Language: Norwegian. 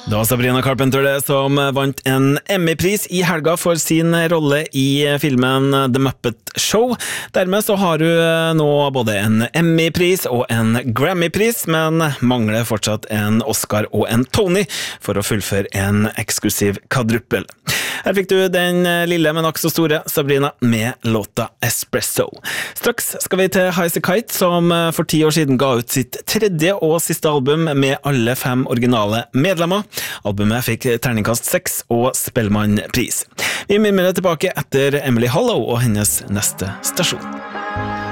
Det var Sabrina Carpenter det som vant en Emmy-pris i helga for sin rolle i filmen The Muppet Show. Dermed så har hun nå både en Emmy-pris og en Grammy-pris, men mangler fortsatt en Oscar og en Tony for å fullføre en eksklusiv kvadruppel. Her fikk du den lille, men også store Sabrina med låta Espresso. Straks skal vi til Highasakite, som for 10 år siden ga ut sitt tredje og siste album med alle 5 originale medlemmer. Albumet fikk terningkast 6 og Spellemannpris. Vi mimrer tilbake etter Emily Hollow og hennes neste stasjon.